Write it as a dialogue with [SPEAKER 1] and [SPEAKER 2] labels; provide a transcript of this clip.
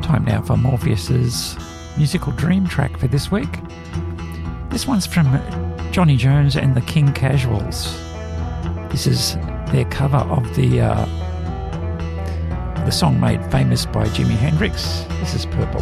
[SPEAKER 1] Time now for Morpheus's musical dream track for this week. This one's from Johnny Jones and the King Casuals. This is their cover of the song made famous by Jimi Hendrix. This is Purple.